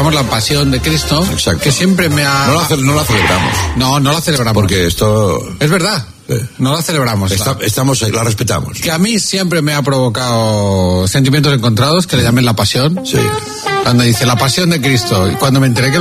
celebramos la pasión de Cristo. Exacto. Que siempre me ha... No la celebramos. No la celebramos. Porque esto... Es verdad. No la celebramos. La respetamos. Que a mí siempre me ha provocado sentimientos encontrados, que le llamen la pasión. Sí. Cuando dice la pasión de Cristo, y cuando me enteré que